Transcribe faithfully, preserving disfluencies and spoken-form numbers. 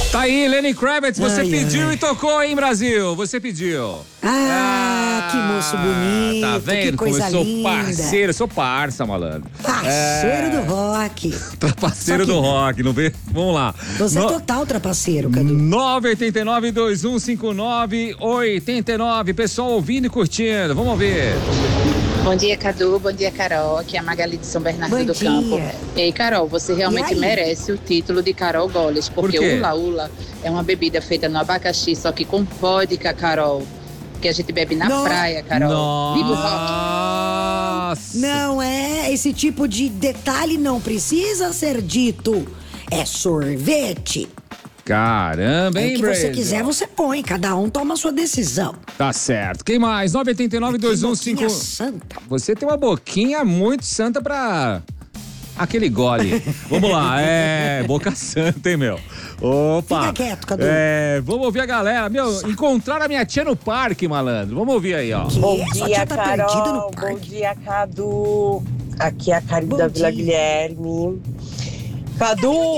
Tá aí, Lenny Kravitz, você Ai, pediu ai. e tocou, hein, Brasil? Você pediu. Ah, que moço bonito. Tá vendo Que como coisa eu sou linda. parceiro, eu sou parça, malandro. Parceiro É. do rock. Trapaceiro Só que do rock, não vê? Vamos lá. Você é No- total trapaceiro, Cadu. nove oito nove, dois um cinco nove, oito nove. Pessoal ouvindo e curtindo. Vamos ver. Bom dia, Cadu. Bom dia, Carol. Aqui é a Magali de São Bernardo Bom do dia. Campo. Ei, Carol, você realmente E aí? merece o título de Carol Goles, porque Por quê? o Ula Ula é uma bebida feita no abacaxi, só que com vodka, Carol. Que a gente bebe na Não. praia, Carol. Viva o rock. Nossa. Não é, esse tipo de detalhe não precisa ser dito. É sorvete. Caramba, É hein, o que você Brasil? quiser, você põe. Cada um toma a sua decisão. Tá certo. Quem mais? nove oito nove, dois um cinco... Boquinha santa. Você tem uma boquinha muito santa pra aquele gole. Vamos lá, é boca santa, hein, meu? Opa! Fica quieto, Cadu. É, vamos ouvir a galera. Meu, encontraram a minha tia no parque, malandro. Vamos ouvir aí, ó. Que Bom Sua dia, tia tá perdida Carol. no Bom parque. dia, Cadu. Aqui é a Cari Bom da Vila dia. Guilherme. Cadu,